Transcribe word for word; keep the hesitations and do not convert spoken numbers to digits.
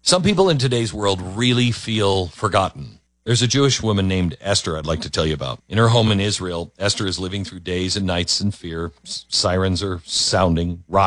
Some people in today's world really feel forgotten. There's a Jewish woman named Esther I'd like to tell you about. In her home in Israel, Esther is living through days and nights in fear. S- Sirens are sounding,